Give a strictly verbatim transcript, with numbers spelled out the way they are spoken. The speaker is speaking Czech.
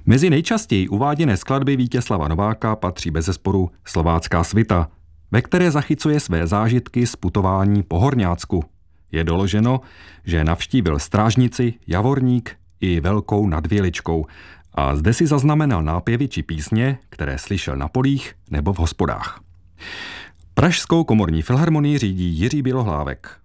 Mezi nejčastěji uváděné skladby Vítězslava Nováka patří bezesporu Slovácká svita, ve které zachycuje své zážitky z putování po Horňácku. Je doloženo, že navštívil Strážnici, Javorník i Velkou nad Věličkou a zde si zaznamenal nápěvy či písně, které slyšel na polích nebo v hospodách. Pražskou komorní filharmonii řídí Jiří Bělohlávek.